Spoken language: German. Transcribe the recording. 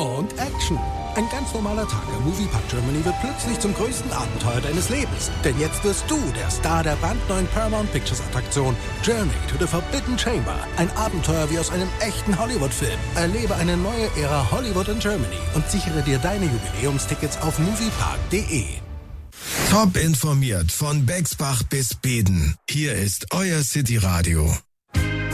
und Action. Ein ganz normaler Tag im Moviepark Germany wird plötzlich zum größten Abenteuer deines Lebens. Denn jetzt wirst du der Star der brandneuen Paramount Pictures Attraktion Journey to the Forbidden Chamber. Ein Abenteuer wie aus einem echten Hollywood-Film. Erlebe eine neue Ära Hollywood in Germany und sichere dir deine Jubiläumstickets auf moviepark.de. Top informiert von Bexbach bis Beden. Hier ist euer City Radio.